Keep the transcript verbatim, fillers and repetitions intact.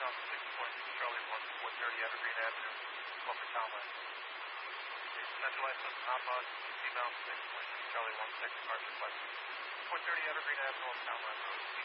Mountain six point six Charlie one, four thirty Evergreen Avenue, Corporate Townland. Central license, Napa, C Mountain six point six Charlie one, second car request. four thirty Evergreen Avenue, Townland Road.